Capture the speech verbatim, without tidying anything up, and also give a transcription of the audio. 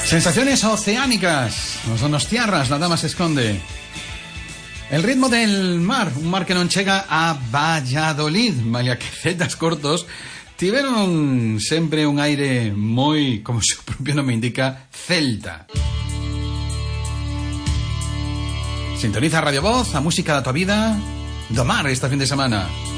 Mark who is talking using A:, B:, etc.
A: Sensaciones oceánicas, no son os tierras, la dama se esconde. El ritmo del mar, un mar que non chega a Valladolid, malia que celtas cortos tiveron sempre un aire moi, como o seu propio nome indica, celta. Sintoniza Radio Voz, a música da tua vida, do mar esta fin de semana.